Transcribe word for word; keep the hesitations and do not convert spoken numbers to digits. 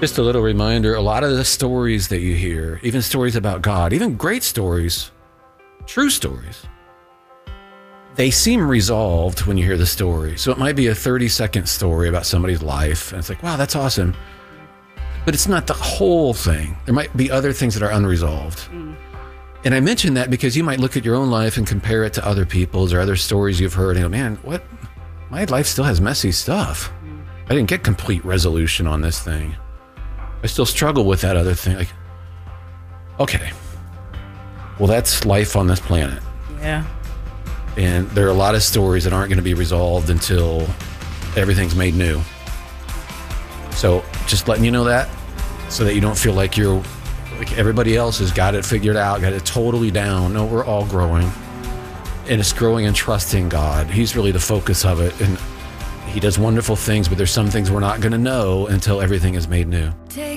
Just a little reminder, a lot of the stories that you hear, even stories about God, even great stories, true stories, they seem resolved when you hear the story. So it might be a thirty second story about somebody's life, and it's like, wow, that's awesome. But it's not the whole thing. There might be other things that are unresolved. Mm. And I mention that because you might look at your own life and compare it to other people's or other stories you've heard and go, man, what? My life still has messy stuff. Mm. I didn't get complete resolution on this thing. I still struggle with that other thing. Like, okay, well, that's life on this planet. Yeah. And there are a lot of stories that aren't going to be resolved until everything's made new. So just letting you know that so that you don't feel like you're like everybody else has got it figured out, got it totally down. No, we're all growing. And it's growing and trusting God. He's really the focus of it. And he does wonderful things, but there's some things we're not going to know until everything is made new.